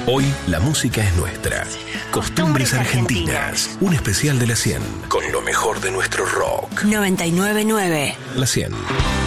Hoy la música es nuestra. Costumbres Argentinas. Un especial de la 100. Con lo mejor de nuestro rock. 99.9. La 100.